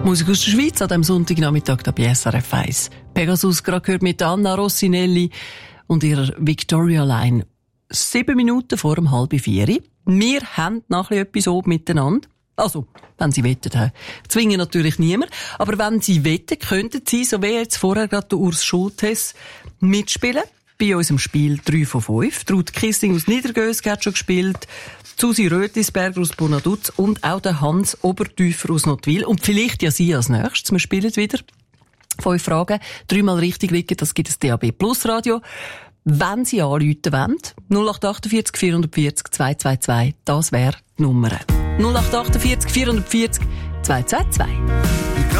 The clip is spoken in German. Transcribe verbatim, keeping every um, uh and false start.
Musik aus der Schweiz an diesem Sonntagnachmittag da bei S R F eins. Pegasus gerade gehört mit Anna Rossinelli und ihrer Victoria Line. Sieben Minuten vor dem halb vier. Wir haben noch etwas oben miteinander. Also, wenn Sie wettet, zwingen natürlich niemand. Aber wenn Sie wetten, könnten Sie, so wie jetzt vorher gerade der Urs Schultes, mitspielen. Bei unserem Spiel drei von fünf. Ruth Kissing aus Niedergösk hat schon gespielt. Susi Rötlisberger aus Bonaduz und auch der Hans Obertüfer aus Nottwil. Und vielleicht ja Sie als nächstes. Wir spielen wieder. Fünf Fragen. Dreimal richtig liegen, das gibt es D A B Plus Radio. Wenn Sie anrufen wollen, null acht achtundvierzig vierhundertvierzig zweihundertzweiundzwanzig, das wäre die Nummer. null acht achtundvierzig vierhundertvierzig zweihundertzweiundzwanzig.